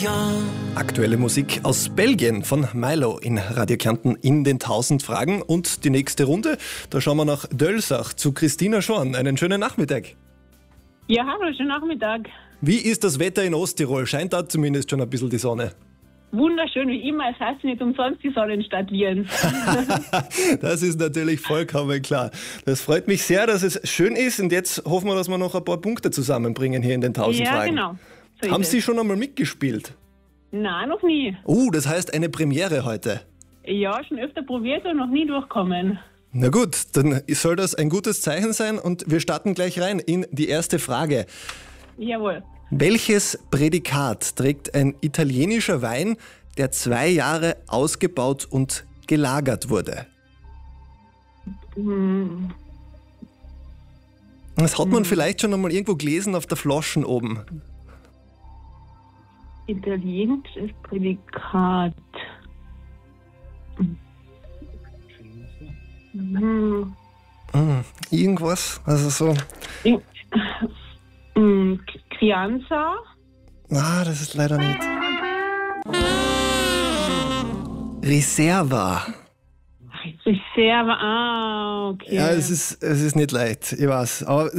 Aktuelle Musik aus Belgien von Milo in Radio Kärnten in den 1000 Fragen. Und die nächste Runde, da schauen wir nach Dölsach zu Christina Schorn. Einen schönen Nachmittag. Ja, hallo, schönen Nachmittag. Wie ist das Wetter in Osttirol? Scheint da zumindest schon ein bisschen die Sonne? Wunderschön wie immer, es heißt nicht umsonst die Sonnenstadt Lienz. Das ist natürlich vollkommen klar. Das freut mich sehr, dass es schön ist. Und jetzt hoffen wir, dass wir noch ein paar Punkte zusammenbringen hier in den 1000 Ja, Fragen. genau. So Haben ist Sie es. schon einmal mitgespielt? Nein, noch nie. Das heißt eine Premiere heute. Ja, schon öfter probiert und noch nie durchkommen. Na gut, dann soll das ein gutes Zeichen sein und wir starten gleich rein in die erste Frage. Jawohl. Welches Prädikat trägt ein italienischer Wein, der 2 Jahre ausgebaut und gelagert wurde? Das hat man vielleicht schon einmal irgendwo gelesen auf der Flaschen oben. Italienisches Prädikat. Irgendwas, also so. Crianza. Das ist leider nicht. Reserva. Reserva, okay. Ja, es ist nicht leicht, ich weiß. Aber